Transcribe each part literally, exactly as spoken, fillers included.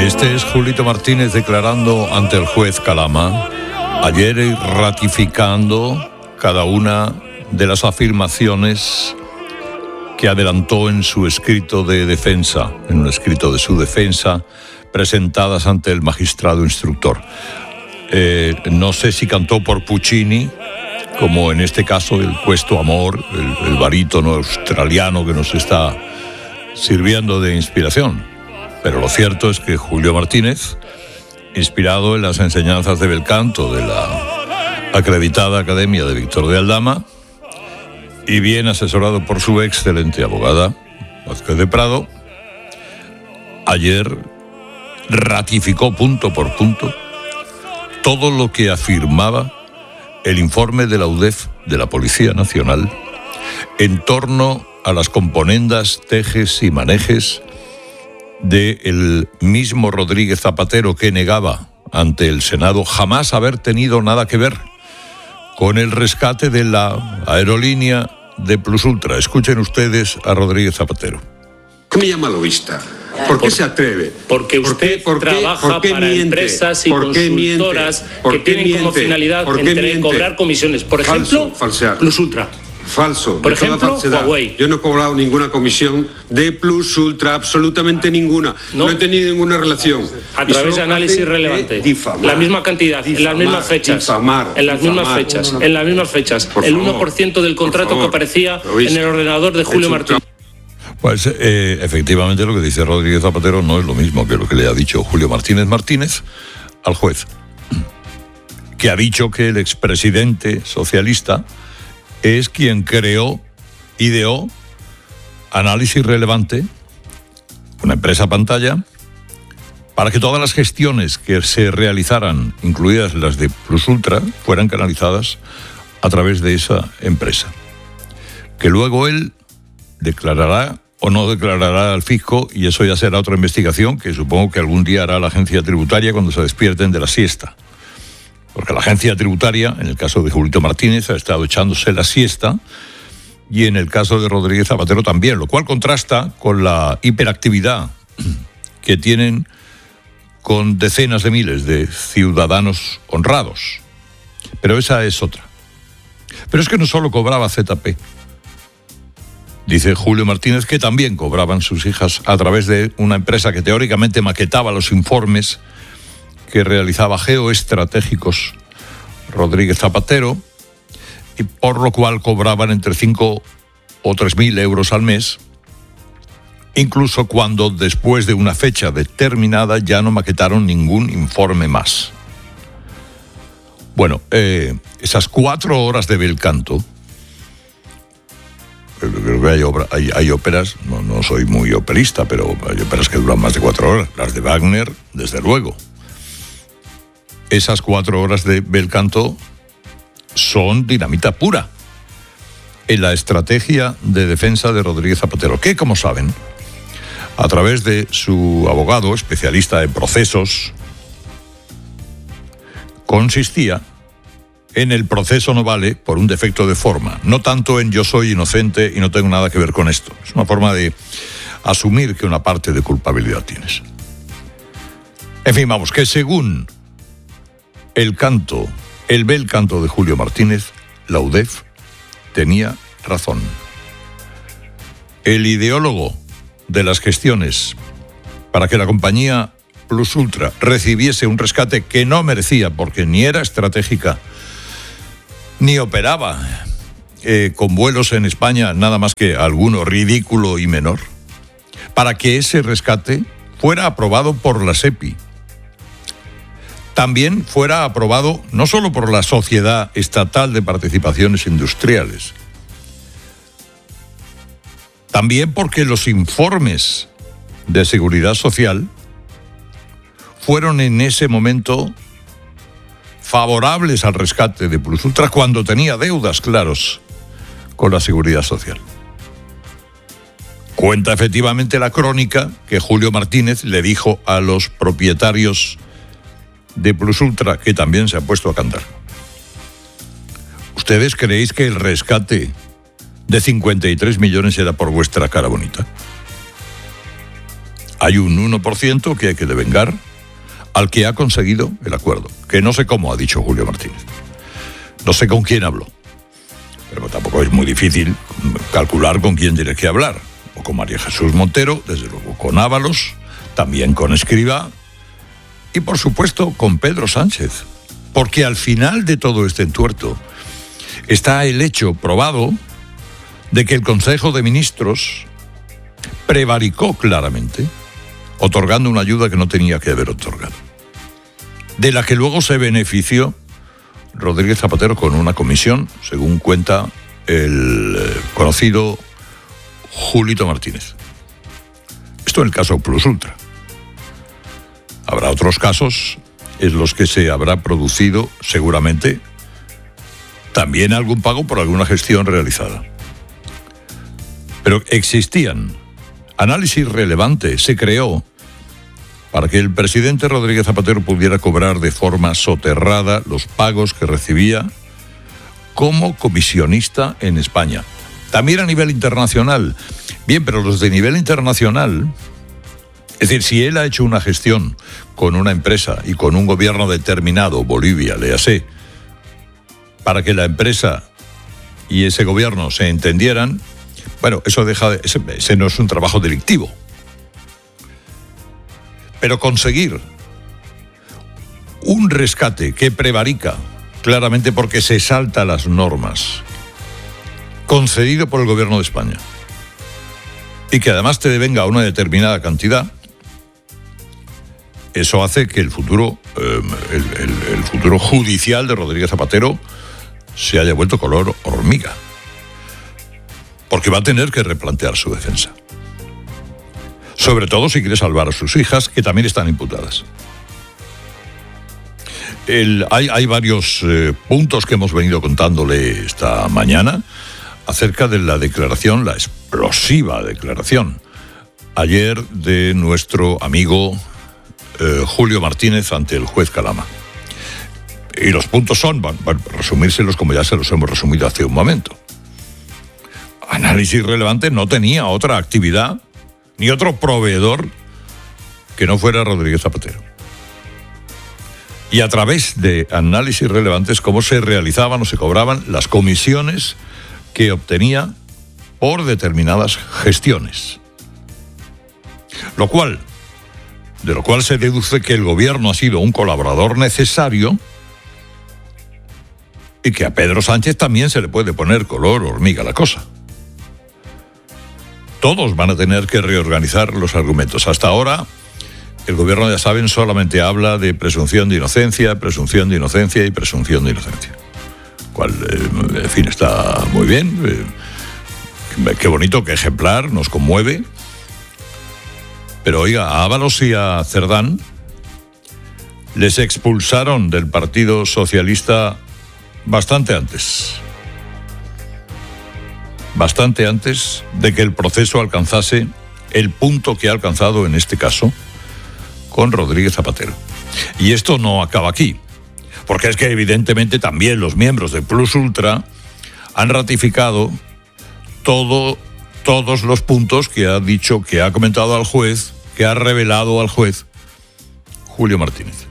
Este es Julito Martínez declarando ante el juez Calama, ayer ratificando cada una de las afirmaciones que adelantó en su escrito de defensa, en un escrito de su defensa, presentadas ante el magistrado instructor. Eh, no sé si cantó por Puccini, como en este caso el Questo Amor, el, el barítono australiano que nos está sirviendo de inspiración. Pero lo cierto es que Julio Martínez, inspirado en las enseñanzas de bel canto de la acreditada Academia de Víctor de Aldama y bien asesorado por su excelente abogada, Vázquez de Prado, ayer ratificó punto por punto todo lo que afirmaba el informe de la U D E F de la Policía Nacional en torno a las componendas, tejes y manejes del mismo Rodríguez Zapatero, que negaba ante el Senado jamás haber tenido nada que ver con el rescate de la aerolínea de Plus Ultra. Escuchen ustedes a Rodríguez Zapatero. ¿Qué me llama lobista? ¿Por qué se atreve? Porque usted ¿Por qué, por trabaja por qué para miente? empresas y ¿Por qué consultoras ¿Por que qué tienen como miente? finalidad ¿Por qué entre miente? cobrar comisiones. Por Falso, ejemplo, falsear. Plus Ultra. Falso. Por de toda ejemplo, falsedad. Huawei. Yo no he cobrado ninguna comisión de Plus Ultra, absolutamente ninguna. No, no he tenido ninguna relación. A través de análisis relevante. Difamar, la misma cantidad, difamar, en las mismas fechas. Difamar, en las difamar. mismas fechas. No, no, no. En las mismas fechas. Por el favor, uno por ciento del contrato por favor. que aparecía ¿Lo viste? en el ordenador de Julio Martínez. Pues eh, efectivamente lo que dice Rodríguez Zapatero no es lo mismo que lo que le ha dicho Julio Martínez Martínez al juez, que ha dicho que el expresidente socialista es quien creó, ideó Análisis Relevante, una empresa pantalla, para que todas las gestiones que se realizaran, incluidas las de Plus Ultra, fueran canalizadas a través de esa empresa. Que luego él declarará o no declarará al fisco, y eso ya será otra investigación que supongo que algún día hará la agencia tributaria cuando se despierten de la siesta. Porque la agencia tributaria, en el caso de Julito Martínez, ha estado echándose la siesta, y en el caso de Rodríguez Zapatero también, lo cual contrasta con la hiperactividad que tienen con decenas de miles de ciudadanos honrados. Pero esa es otra. Pero es que no solo cobraba Z P. Dice Julio Martínez que también cobraban sus hijas a través de una empresa que teóricamente maquetaba los informes que realizaba geoestratégicos Rodríguez Zapatero, y por lo cual cobraban entre cinco o tres mil euros al mes, incluso cuando después de una fecha determinada ya no maquetaron ningún informe más. Bueno, eh, esas cuatro horas de bel canto, creo que hay, obra, hay, hay óperas, no, no soy muy operista, pero hay óperas que duran más de cuatro horas. Las de Wagner, desde luego. Esas cuatro horas de bel canto son dinamita pura en la estrategia de defensa de Rodríguez Zapatero, que, como saben, a través de su abogado, especialista en procesos, consistía en el proceso no vale por un defecto de forma, no tanto en yo soy inocente y no tengo nada que ver con esto. Es una forma de asumir que una parte de culpabilidad tienes. En fin, vamos, que según el canto, el bel canto de Julio Martínez, la U D E F tenía razón. El ideólogo de las gestiones para que la compañía Plus Ultra recibiese un rescate que no merecía porque ni era estratégica ni operaba eh, con vuelos en España, nada más que alguno ridículo y menor, para que ese rescate fuera aprobado por la SEPI. También fuera aprobado no solo por la Sociedad Estatal de Participaciones Industriales, también porque los informes de seguridad social fueron en ese momento favorables al rescate de Plus Ultra cuando tenía deudas, claros, con la seguridad social. Cuenta efectivamente la crónica que Julio Martínez le dijo a los propietarios de Plus Ultra, que también se ha puesto a cantar. ¿Ustedes creéis que el rescate de cincuenta y tres millones era por vuestra cara bonita? hay un uno por ciento que hay que devengar al que ha conseguido el acuerdo, que no sé cómo ha dicho Julio Martínez. No sé con quién habló, pero tampoco es muy difícil calcular con quién tiene que hablar. O con María Jesús Montero, desde luego con Ábalos, también con Escrivá y por supuesto con Pedro Sánchez. Porque al final de todo este entuerto está el hecho probado de que el Consejo de Ministros prevaricó claramente, otorgando una ayuda que no tenía que haber otorgado, de la que luego se benefició Rodríguez Zapatero con una comisión, según cuenta el conocido Julito Martínez. Esto en el caso Plus Ultra. Habrá otros casos en los que se habrá producido, seguramente, también algún pago por alguna gestión realizada. Pero existían. Análisis relevante se creó para que el presidente Rodríguez Zapatero pudiera cobrar de forma soterrada los pagos que recibía como comisionista en España. También a nivel internacional. Bien, pero los de nivel internacional, es decir, si él ha hecho una gestión con una empresa y con un gobierno determinado, Bolivia, léase, para que la empresa y ese gobierno se entendieran, bueno, eso deja de, ese, ese no es un trabajo delictivo. Pero conseguir un rescate que prevarica, claramente porque se salta las normas, concedido por el gobierno de España, y que además te devenga una determinada cantidad, eso hace que el futuro, eh, el, el, el futuro judicial de Rodríguez Zapatero se haya vuelto color hormiga. Porque va a tener que replantear su defensa. Sobre todo si quiere salvar a sus hijas, que también están imputadas. El, hay, hay varios eh, puntos que hemos venido contándole esta mañana acerca de la declaración, la explosiva declaración, ayer de nuestro amigo eh, Julio Martínez ante el juez Calama. Y los puntos son, van a resumírselos como ya se los hemos resumido hace un momento. Análisis relevante no tenía otra actividad ni otro proveedor que no fuera Rodríguez Zapatero. Y a través de análisis relevantes, cómo se realizaban o se cobraban las comisiones que obtenía por determinadas gestiones. Lo cual, de lo cual se deduce que el gobierno ha sido un colaborador necesario y que a Pedro Sánchez también se le puede poner color hormiga la cosa. Todos van a tener que reorganizar los argumentos. Hasta ahora, el gobierno, ya saben, solamente habla de presunción de inocencia, presunción de inocencia y presunción de inocencia. Cual, eh, en fin, está muy bien. Eh, qué bonito, qué ejemplar, nos conmueve. Pero oiga, a Ábalos y a Cerdán les expulsaron del Partido Socialista bastante antes. Bastante antes de que el proceso alcanzase el punto que ha alcanzado en este caso con Rodríguez Zapatero. Y esto no acaba aquí, porque es que evidentemente también los miembros de Plus Ultra han ratificado todo, todos los puntos que ha dicho, que ha comentado al juez, que ha revelado al juez Julio Martínez.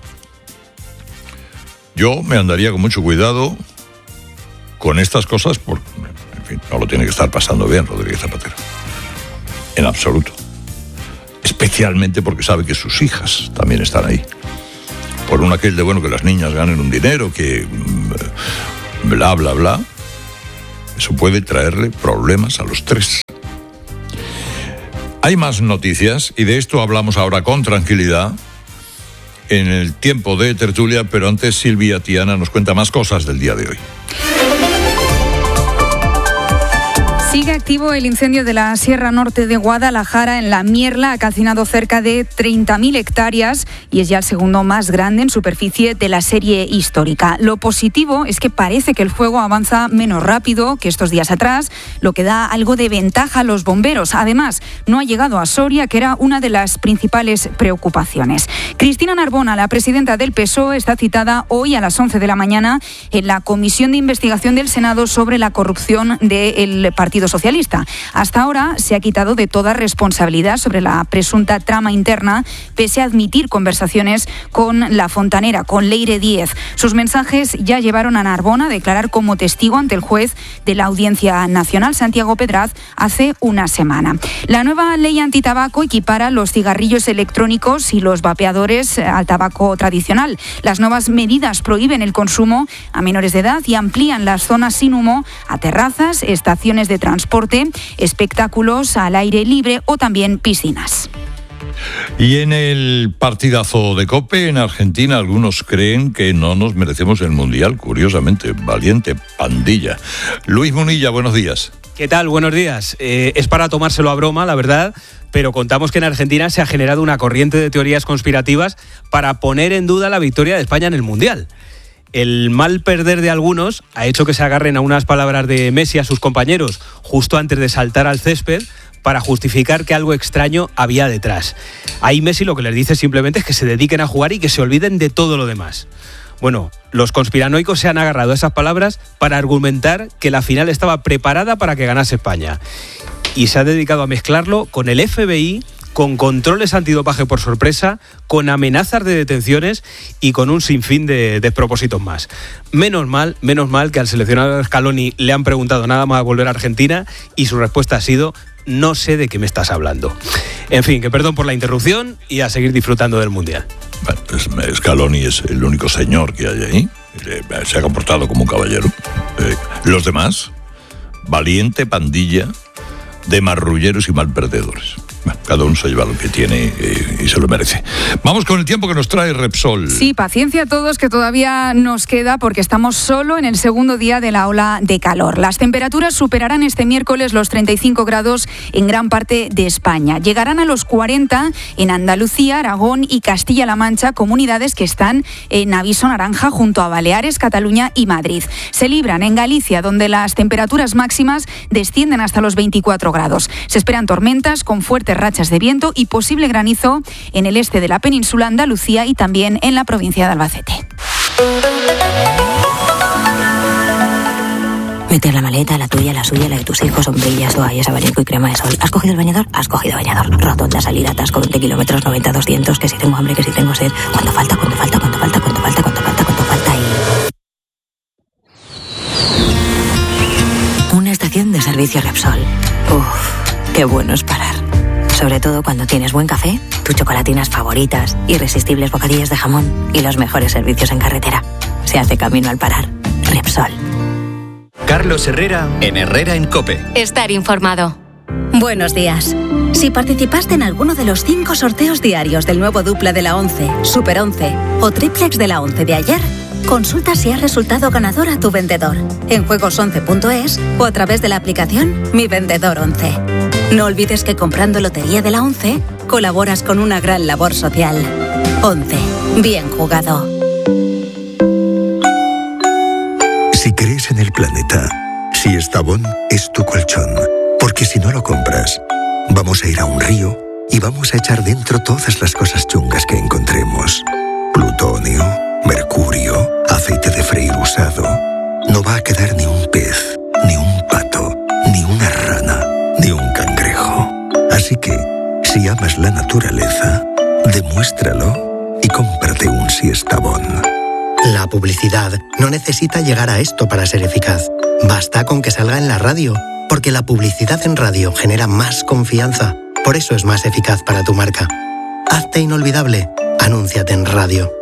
Yo me andaría con mucho cuidado con estas cosas porque, en fin, no lo tiene que estar pasando bien Rodríguez Zapatero. En absoluto. Especialmente porque sabe que sus hijas también están ahí. Por un aquel de, bueno, que las niñas ganen un dinero, que bla, bla, bla. Eso puede traerle problemas a los tres. Hay más noticias y de esto hablamos ahora con tranquilidad en el tiempo de tertulia, pero antes Silvia Tiana nos cuenta más cosas del día de hoy. Sigue activo el incendio de la Sierra Norte de Guadalajara. En La Mierla ha calcinado cerca de treinta mil hectáreas y es ya el segundo más grande en superficie de la serie histórica. Lo positivo es que parece que el fuego avanza menos rápido que estos días atrás, lo que da algo de ventaja a los bomberos. Además, no ha llegado a Soria, que era una de las principales preocupaciones. Cristina Narbona, la presidenta del P S O E, está citada hoy a las once de la mañana en la Comisión de Investigación del Senado sobre la corrupción del Partido Partido Socialista. Hasta ahora se ha quitado de toda responsabilidad sobre la presunta trama interna, pese a admitir conversaciones con La Fontanera, con Leire Díez. Sus mensajes ya llevaron a Narbona a declarar como testigo ante el juez de la Audiencia Nacional, Santiago Pedraz, hace una semana. La nueva ley antitabaco equipara los cigarrillos electrónicos y los vapeadores al tabaco tradicional. Las nuevas medidas prohíben el consumo a menores de edad y amplían las zonas sin humo a terrazas, estaciones de transporte, espectáculos al aire libre o también piscinas. Y en el partidazo de COPE en Argentina, algunos creen que no nos merecemos el Mundial. Curiosamente, valiente pandilla. Luis Munilla, buenos días. ¿Qué tal? Buenos días. Eh, es para tomárselo a broma, la verdad, pero contamos que en Argentina se ha generado una corriente de teorías conspirativas para poner en duda la victoria de España en el Mundial. El mal perder de algunos ha hecho que se agarren a unas palabras de Messi a sus compañeros justo antes de saltar al césped para justificar que algo extraño había detrás. Ahí Messi lo que les dice simplemente es que se dediquen a jugar y que se olviden de todo lo demás. Bueno, los conspiranoicos se han agarrado a esas palabras para argumentar que la final estaba preparada para que ganase España. Y se ha dedicado a mezclarlo con el F B I, con controles antidopaje por sorpresa, con amenazas de detenciones y con un sinfín de despropósitos más. Menos mal, menos mal que al seleccionador Scaloni le han preguntado nada más a volver a Argentina y su respuesta ha sido: no sé de qué me estás hablando. En fin, que perdón por la interrupción y a seguir disfrutando del Mundial. Bueno, pues Scaloni es el único señor que hay ahí. Se ha comportado como un caballero. Eh, los demás, valiente pandilla de marrulleros y mal perdedores. Bueno, cada uno se lleva lo que tiene eh, y se lo merece. Vamos con el tiempo que nos trae Repsol. Sí, paciencia a todos, que todavía nos queda porque estamos solo en el segundo día de la ola de calor. Las temperaturas superarán este miércoles los treinta y cinco grados en gran parte de España. Llegarán a los cuarenta en Andalucía, Aragón y Castilla-La Mancha, comunidades que están en aviso naranja junto a Baleares, Cataluña y Madrid. Se libran en Galicia, donde las temperaturas máximas descienden hasta los veinticuatro grados. Se esperan tormentas con fuertes rachas de viento y posible granizo en el este de la península, Andalucía y también en la provincia de Albacete. Meter la maleta, la tuya, la suya, la de tus hijos, sombrillas, toallas, abanico y crema de sol. ¿Has cogido el bañador? Has cogido bañador. Rotonda, salida, atasco, veinte kilómetros, noventa, doscientos, que si tengo hambre, que si tengo sed. ¿Cuánto falta? ¿Cuánto falta? ¿Cuánto falta? ¿Cuánto falta? ¿Cuánto falta? ¿Cuánto falta? Y... una estación de servicio Repsol. Uff, qué bueno es parar. Sobre todo cuando tienes buen café, tus chocolatinas favoritas, irresistibles bocadillas de jamón y los mejores servicios en carretera. Se hace camino al parar. Repsol. Carlos Herrera en Herrera en COPE. Estar informado. Buenos días. Si participaste en alguno de los cinco sorteos diarios del nuevo Dupla de la once, Super once o Triplex de la once de ayer, consulta si has resultado ganador a tu vendedor en juegos once punto es o a través de la aplicación Mi Vendedor once. No olvides que comprando Lotería de la once colaboras con una gran labor social. once. Bien jugado. Si crees en el planeta, Si Estabón es tu colchón. Porque si no lo compras, vamos a ir a un río y vamos a echar dentro todas las cosas chungas que encontremos. Plutonio, mercurio, aceite de freír usado. No va a quedar ni un pez, ni un pato, ni una rana, ni un cangrejo. Así que, si amas la naturaleza, demuéstralo y cómprate un Siestabón. La publicidad no necesita llegar a esto para ser eficaz. Basta con que salga en la radio, porque la publicidad en radio genera más confianza. Por eso es más eficaz para tu marca. Hazte inolvidable. Anúnciate en radio.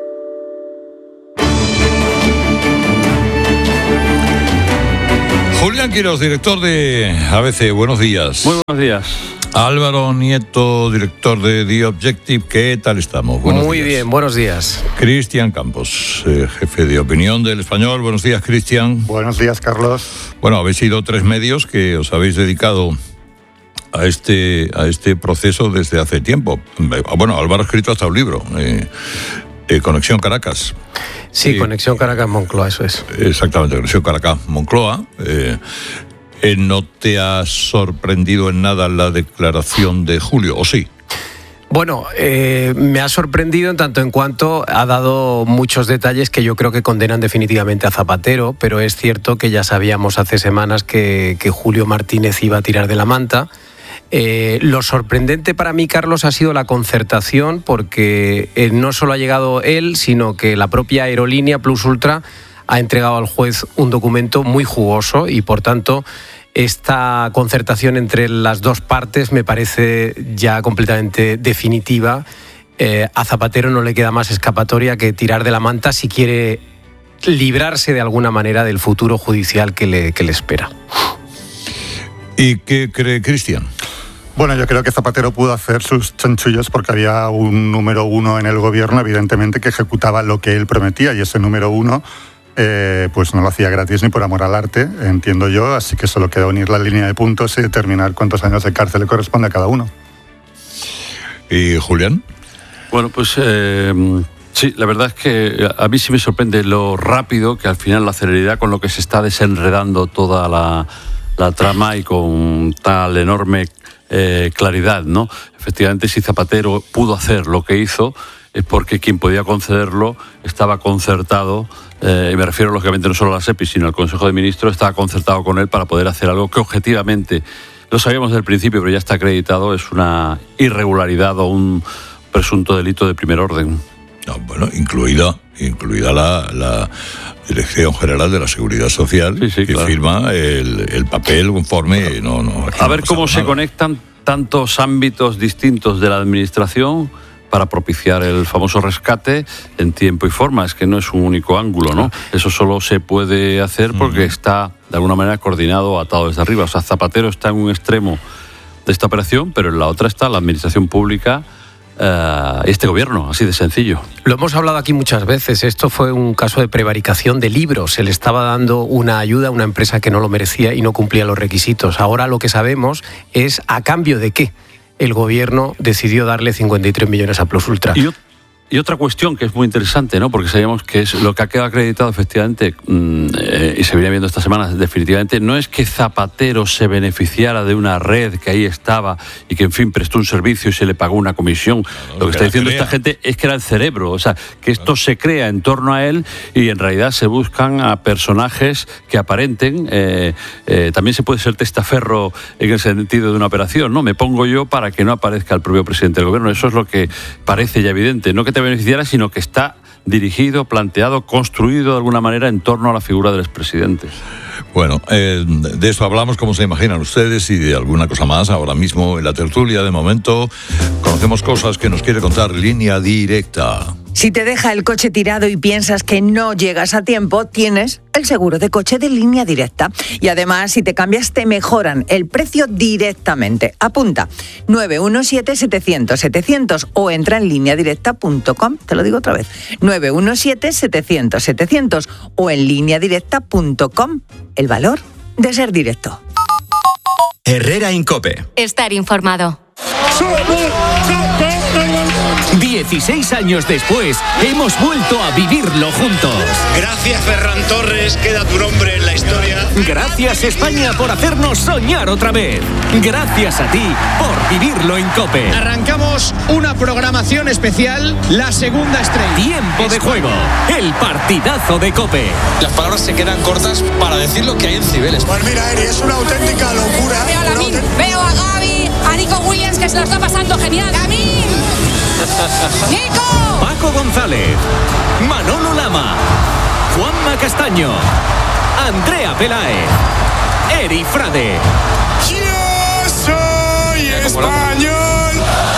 Julián Quiroz, director de A B C, buenos días. Muy buenos días. Álvaro Nieto, director de The Objective, ¿qué tal estamos? Buenos Muy días. bien, buenos días. Cristian Campos, eh, jefe de opinión del Español. Buenos días, Cristian. Buenos días, Carlos. Bueno, habéis sido tres medios que os habéis dedicado a este, a este proceso desde hace tiempo. Bueno, Álvaro ha escrito hasta un libro, eh, eh, Conexión Caracas. Sí, eh, Conexión Caracas-Moncloa, eso es. Exactamente, Conexión Caracas-Moncloa. Eh, Eh, ¿No te ha sorprendido en nada la declaración de Julio, o sí? Bueno, eh, me ha sorprendido en tanto en cuanto ha dado muchos detalles que yo creo que condenan definitivamente a Zapatero, pero es cierto que ya sabíamos hace semanas que, que Julio Martínez iba a tirar de la manta. Eh, lo sorprendente para mí, Carlos, ha sido la concertación, porque eh, no solo ha llegado él, sino que la propia aerolínea Plus Ultra ha entregado al juez un documento muy jugoso y, por tanto, esta concertación entre las dos partes me parece ya completamente definitiva. Eh, a Zapatero no le queda más escapatoria que tirar de la manta si quiere librarse de alguna manera del futuro judicial que le, que le espera. ¿Y qué cree Cristian? Bueno, yo creo que Zapatero pudo hacer sus chanchullos porque había un número uno en el gobierno, evidentemente, que ejecutaba lo que él prometía, y ese número uno Eh, pues no lo hacía gratis ni por amor al arte, entiendo yo, así que solo queda unir la línea de puntos y determinar cuántos años de cárcel le corresponde a cada uno. ¿Y Julián? Bueno, pues eh, sí, la verdad es que a mí sí me sorprende lo rápido, que al final la celeridad con lo que se está desenredando toda la, la trama y con tal enorme eh, claridad, ¿no? Efectivamente, si Zapatero pudo hacer lo que hizo, es porque quien podía concederlo estaba concertado, eh, y me refiero lógicamente no solo a la SEPI, sino al Consejo de Ministros, estaba concertado con él para poder hacer algo que objetivamente, lo sabíamos desde el principio, pero ya está acreditado, es una irregularidad o un presunto delito de primer orden. No, bueno, incluida, incluida la, la Dirección General de la Seguridad Social, sí, sí, que claro. firma el, el papel conforme... No, no, a ver no cómo nada. Se conectan tantos ámbitos distintos de la administración para propiciar el famoso rescate en tiempo y forma. Es que no es un único ángulo, ¿no? Eso solo se puede hacer porque está, de alguna manera, coordinado, atado desde arriba. O sea, Zapatero está en un extremo de esta operación, pero en la otra está la administración pública uh, y este gobierno, así de sencillo. Lo hemos hablado aquí muchas veces. Esto fue un caso de prevaricación de libros. Se le estaba dando una ayuda a una empresa que no lo merecía y no cumplía los requisitos. Ahora lo que sabemos es a cambio de qué el gobierno decidió darle cincuenta y tres millones a Plus Ultra. Y, y otra cuestión que es muy interesante, ¿no? Porque sabemos que es lo que ha quedado acreditado efectivamente, mmm, eh, y se viene viendo estas semanas definitivamente, no es que Zapatero se beneficiara de una red que ahí estaba y que, en fin, prestó un servicio y se le pagó una comisión. Claro, lo que está diciendo esta gente es que era el cerebro, o sea, que esto se crea en torno a él y en realidad se buscan a personajes que aparenten. Eh, eh, también se puede ser testaferro en el sentido de una operación, ¿no? Me pongo yo para que no aparezca el propio presidente del gobierno. Eso es lo que parece ya evidente. No que te beneficiara, sino que está dirigido, planteado, construido de alguna manera en torno a la figura del expresidente. Bueno, eh, de eso hablamos, como se imaginan ustedes, y de alguna cosa más ahora mismo en la tertulia. De momento conocemos cosas que nos quiere contar Línea Directa. Si te deja el coche tirado y piensas que no llegas a tiempo, tienes el seguro de coche de Línea Directa. Y además, si te cambias, te mejoran el precio directamente. Apunta, nueve uno siete, setecientos, setecientos o entra en línea directa punto com. Te lo digo otra vez, nueve uno siete, setecientos, setecientos o en línea directa punto com. El valor de ser directo. Herrera en COPE. Estar informado. dieciséis años después, hemos vuelto a vivirlo juntos. Gracias, Ferran Torres, queda tu nombre en la historia. Gracias, España, por hacernos soñar otra vez. Gracias a ti por vivirlo en COPE. Arrancamos una programación especial, la segunda estrella. Tiempo de juego, el partidazo de COPE. Las palabras se quedan cortas para decir lo que hay en Cibeles. Pues mira, Eri, es una auténtica locura. Veo a Lamin, veo a Gaby, a Nico Williams, que se lo está pasando genial. ¡Lamin! ¡Nico! Paco González, Manolo Lama, Juanma Castaño, Andrea Peláez, Eri Frade. ¡Yo soy español!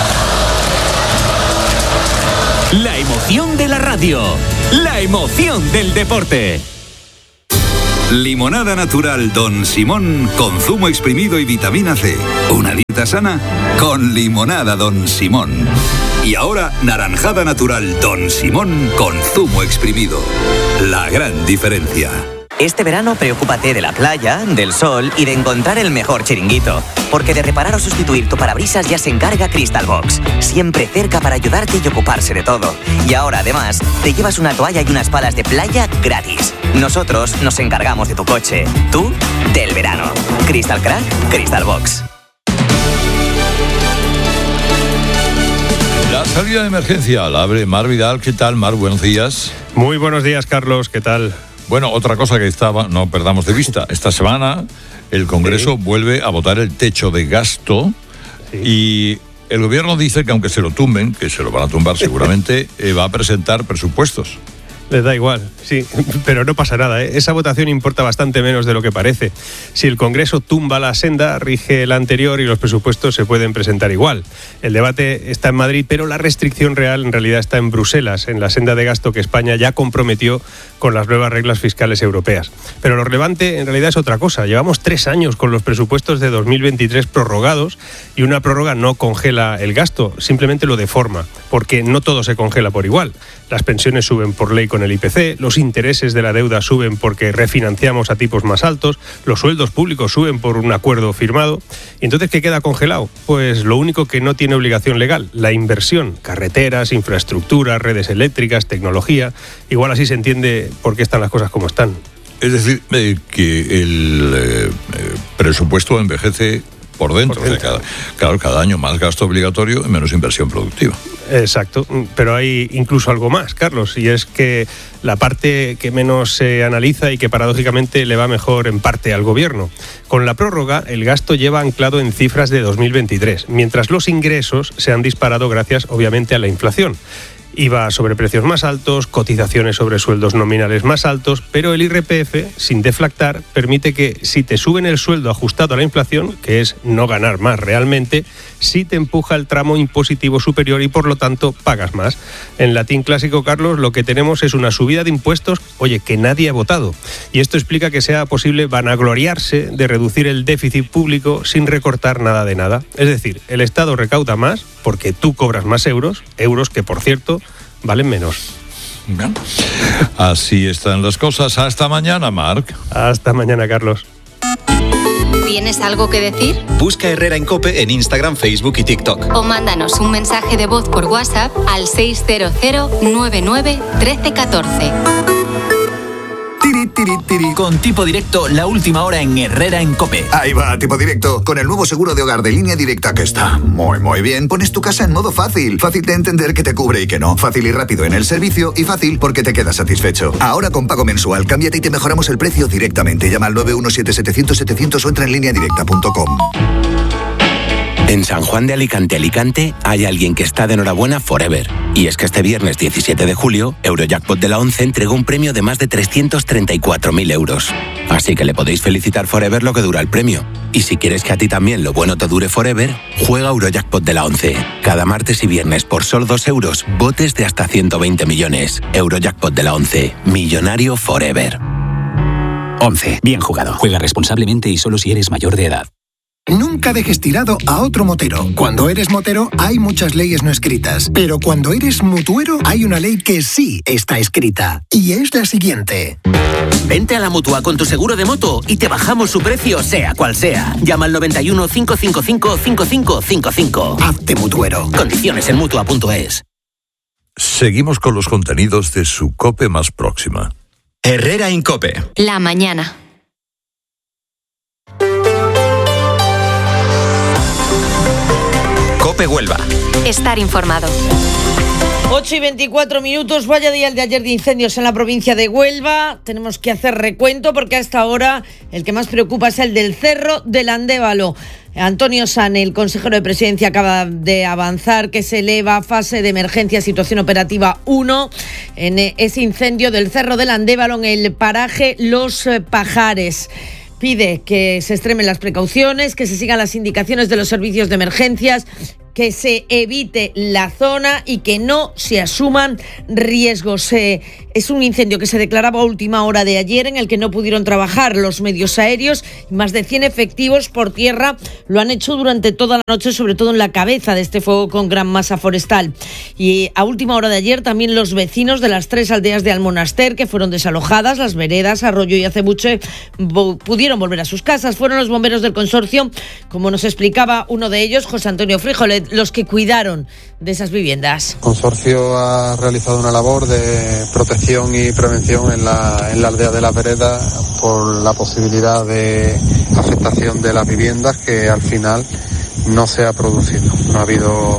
La emoción de la radio, la emoción del deporte. Limonada natural Don Simón con zumo exprimido y vitamina C. Una dieta sana con limonada Don Simón. Y ahora naranjada natural Don Simón con zumo exprimido. La gran diferencia. Este verano preocúpate de la playa, del sol y de encontrar el mejor chiringuito. Porque de reparar o sustituir tu parabrisas ya se encarga Crystal Box. Siempre cerca para ayudarte y ocuparse de todo. Y ahora, además, te llevas una toalla y unas palas de playa gratis. Nosotros nos encargamos de tu coche. Tú, del verano. Crystal Crack, Crystal Box. salida de emergencia la abre Mar Vidal. ¿Qué tal, Mar? Buenos días. Muy buenos días, Carlos. ¿Qué tal? Bueno, otra cosa que estaba, no perdamos de vista. Esta semana el Congreso sí. vuelve a votar el techo de gasto sí. y el gobierno dice que aunque se lo tumben, que se lo van a tumbar seguramente, eh, va a presentar presupuestos. Les da igual, sí, pero no pasa nada, ¿eh? Esa votación importa bastante menos de lo que parece. Si el Congreso tumba la senda, rige la anterior y los presupuestos se pueden presentar igual. El debate está en Madrid, pero la restricción real en realidad está en Bruselas, en la senda de gasto que España ya comprometió con las nuevas reglas fiscales europeas. Pero lo relevante en realidad es otra cosa. Llevamos tres años con los presupuestos de dos mil veintitrés prorrogados y una prórroga no congela el gasto, simplemente lo deforma, porque no todo se congela por igual. Las pensiones suben por ley con el I P C, los intereses de la deuda suben porque refinanciamos a tipos más altos, los sueldos públicos suben por un acuerdo firmado. ¿Y entonces qué queda congelado? Pues lo único que no tiene obligación legal, la inversión, carreteras, infraestructuras, redes eléctricas, tecnología. Igual así se entiende por qué están las cosas como están. Es decir, eh, que el eh, presupuesto envejece por dentro, por dentro. O sea, cada, claro, cada año más gasto obligatorio y menos inversión productiva. Exacto, pero hay incluso algo más, Carlos, y es que la parte que menos se analiza y que paradójicamente le va mejor en parte al gobierno. Con la prórroga, el gasto lleva anclado en cifras de dos mil veintitrés, mientras los ingresos se han disparado gracias, obviamente, a la inflación. I V A sobre precios más altos, cotizaciones sobre sueldos nominales más altos, pero el I R P F, sin deflactar, permite que si te suben el sueldo ajustado a la inflación, que es no ganar más realmente, sí te empuja el tramo impositivo superior y por lo tanto pagas más. En latín clásico, Carlos, lo que tenemos es una subida de impuestos, oye, que nadie ha votado. Y esto explica que sea posible vanagloriarse de reducir el déficit público sin recortar nada de nada. Es decir, el Estado recauda más porque tú cobras más euros, euros que, por cierto, valen menos. Bien. Así están las cosas. Hasta mañana, Marc. Hasta mañana, Carlos. ¿Tienes algo que decir? Busca Herrera en COPE en Instagram, Facebook y TikTok. O mándanos un mensaje de voz por WhatsApp al seis cero cero nueve nueve uno tres uno cuatro. Tiri, tiri, tiri. Con Tipo Directo, la última hora en Herrera en COPE. Ahí va, Tipo Directo. Con el nuevo seguro de hogar de Línea Directa que está muy, muy bien. Pones tu casa en modo fácil. Fácil de entender que te cubre y que no. Fácil y rápido en el servicio y fácil porque te quedas satisfecho. Ahora con pago mensual, cámbiate y te mejoramos el precio directamente. Llama al nueve uno siete setecientos setecientos o entra en línea directa punto com. En San Juan de Alicante, Alicante, hay alguien que está de enhorabuena forever. Y es que este viernes diecisiete de julio, Eurojackpot de la once entregó un premio de más de trescientos treinta y cuatro mil euros. Así que le podéis felicitar forever lo que dura el premio. Y si quieres que a ti también lo bueno te dure forever, juega Eurojackpot de la once. Cada martes y viernes por solo dos euros, botes de hasta ciento veinte millones. Eurojackpot de la once. Millonario forever. once. Bien jugado. Juega responsablemente y solo si eres mayor de edad. Nunca dejes tirado a otro motero. Cuando eres motero hay muchas leyes no escritas, pero cuando eres mutuero hay una ley que sí está escrita, y es la siguiente. Vente a la Mutua con tu seguro de moto y te bajamos su precio sea cual sea. Llama al noventa y uno, cinco cinco cinco, cinco cinco cinco cinco. Hazte mutuero. Condiciones en mutua punto es. Seguimos con los contenidos de su COPE más próxima. Herrera en COPE. La mañana. COPE Huelva. Estar informado. ocho y veinticuatro minutos, vaya día el de ayer de incendios en la provincia de Huelva. Tenemos que hacer recuento porque a esta hora el que más preocupa es el del Cerro del Andévalo. Antonio San, el consejero de Presidencia, acaba de avanzar que se eleva a fase de emergencia, situación operativa uno, en ese incendio del Cerro del Andévalo en el paraje Los Pajares. Pide que se extremen las precauciones, que se sigan las indicaciones de los servicios de emergencias, que se evite la zona y que no se asuman riesgos. Eh, es un incendio que se declaraba a última hora de ayer, en el que no pudieron trabajar los medios aéreos. Más de cien efectivos por tierra lo han hecho durante toda la noche, sobre todo en la cabeza de este fuego con gran masa forestal. Y a última hora de ayer también los vecinos de las tres aldeas de Almonaster, que fueron desalojadas, Las Veredas, Arroyo y Acebuche, bo- pudieron volver a sus casas. Fueron los bomberos del consorcio, como nos explicaba uno de ellos, José Antonio Frijolet, los que cuidaron de esas viviendas. El consorcio ha realizado una labor de protección y prevención en la, en la aldea de Las Veredas por la posibilidad de afectación de las viviendas, que al final no se ha producido. No ha habido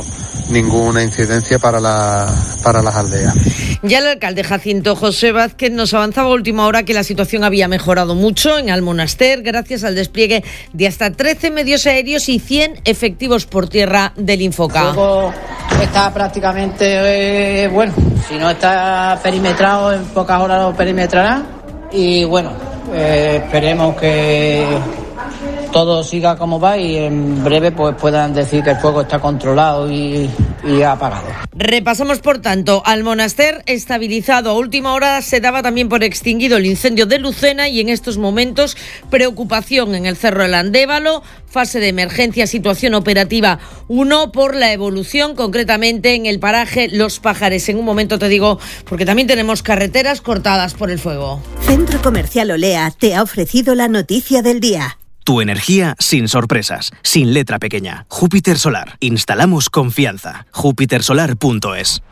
ninguna incidencia para, la, para las aldeas. Ya el alcalde Jacinto José Vázquez nos avanzaba a última hora que la situación había mejorado mucho en Almonaster gracias al despliegue de hasta trece medios aéreos y cien efectivos por tierra del Infoca. El fuego está prácticamente, eh, bueno, si no está perimetrado, en pocas horas lo perimetrará y bueno, eh, esperemos que todo siga como va y en breve pues puedan decir que el fuego está controlado y, y apagado. Repasamos por tanto, Almonaster estabilizado. A última hora se daba también por extinguido el incendio de Lucena y en estos momentos preocupación en el Cerro del Andévalo, fase de emergencia, situación operativa uno por la evolución concretamente en el paraje Los Pajares. En un momento te digo, porque también tenemos carreteras cortadas por el fuego. Centro Comercial Olea te ha ofrecido la noticia del día. Tu energía sin sorpresas, sin letra pequeña. Júpiter Solar. Instalamos confianza. júpiter solar punto es.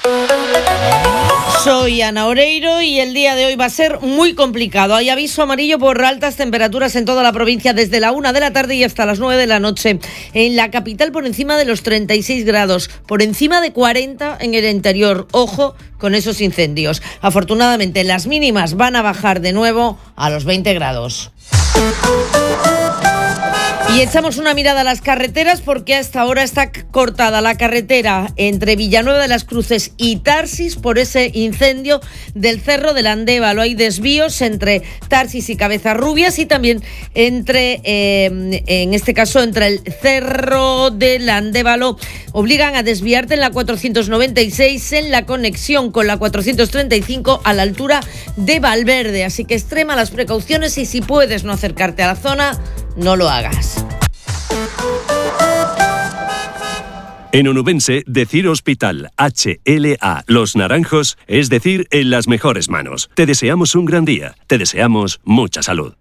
Soy Ana Oreiro y el día de hoy va a ser muy complicado. Hay aviso amarillo por altas temperaturas en toda la provincia desde la una de la tarde y hasta las nueve de la noche. En la capital por encima de los treinta y seis grados, por encima de cuarenta en el interior. Ojo con esos incendios. Afortunadamente las mínimas van a bajar de nuevo a los veinte grados. Y echamos una mirada a las carreteras porque hasta ahora está cortada la carretera entre Villanueva de las Cruces y Tarsis por ese incendio del Cerro del Andévalo. Hay desvíos entre Tarsis y Cabezarrubias y también entre, eh, en este caso, entre el Cerro del Andévalo. Obligan a desviarte en la cuatrocientos noventa y seis en la conexión con la cuatrocientos treinta y cinco a la altura de Valverde. Así que extrema las precauciones y si puedes no acercarte a la zona, no lo hagas. En Onubense, decir Hospital H L A Los Naranjos es decir en las mejores manos. Te deseamos un gran día. Te deseamos mucha salud.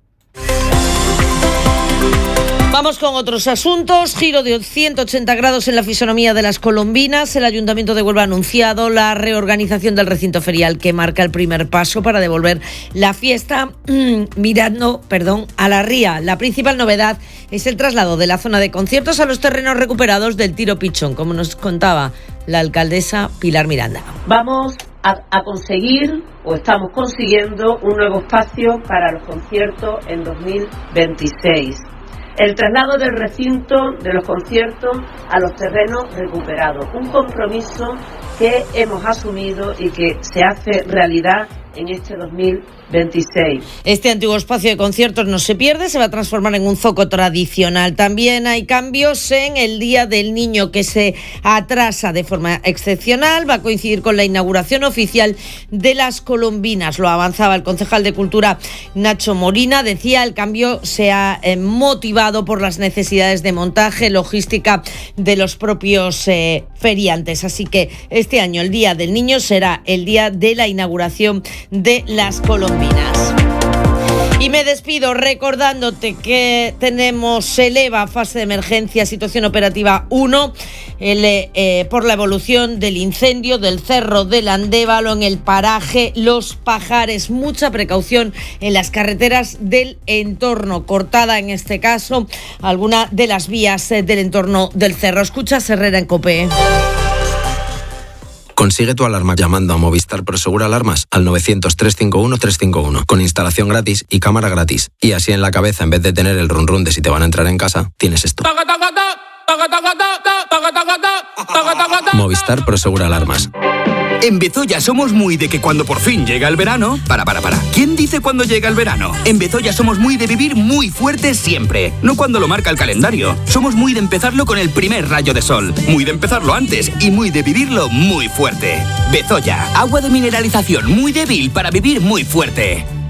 Vamos con otros asuntos. Giro de ciento ochenta grados en la fisonomía de las colombinas. El Ayuntamiento de Huelva ha anunciado la reorganización del recinto ferial que marca el primer paso para devolver la fiesta mmm, mirando, perdón, a la ría. La principal novedad es el traslado de la zona de conciertos a los terrenos recuperados del Tiro Pichón, como nos contaba la alcaldesa Pilar Miranda. Vamos a, a conseguir, o estamos consiguiendo, un nuevo espacio para los conciertos en dos mil veintiséis. El traslado del recinto de los conciertos a los terrenos recuperados. Un compromiso que hemos asumido y que se hace realidad en este dos mil veintiséis. Este antiguo espacio de conciertos no se pierde, se va a transformar en un zoco tradicional. También hay cambios en el Día del Niño que se atrasa de forma excepcional, va a coincidir con la inauguración oficial de las colombinas. Lo avanzaba el concejal de Cultura Nacho Molina, decía el cambio se ha eh, motivado por las necesidades de montaje, logística de los propios eh, feriantes. Así que este año el Día del Niño será el día de la inauguración de las colombinas. Y me despido recordándote que tenemos el E V A, fase de emergencia, situación operativa uno, el, eh, por la evolución del incendio del Cerro del Andévalo en el paraje Los Pajares. Mucha precaución en las carreteras del entorno, cortada en este caso alguna de las vías eh, del entorno del cerro. Escucha Herrera en COPE. Consigue tu alarma llamando a Movistar Prosegura Alarmas al novecientos, trescientos cincuenta y uno, trescientos cincuenta y uno con instalación gratis y cámara gratis. Y así en la cabeza, en vez de tener el run run de si te van a entrar en casa, tienes esto. Movistar Prosegura Alarmas. En Bezoya somos muy de que cuando por fin llega el verano... Para, para, para. ¿Quién dice cuando llega el verano? En Bezoya somos muy de vivir muy fuerte siempre. No cuando lo marca el calendario. Somos muy de empezarlo con el primer rayo de sol. Muy de empezarlo antes y muy de vivirlo muy fuerte. Bezoya. Agua de mineralización muy débil para vivir muy fuerte.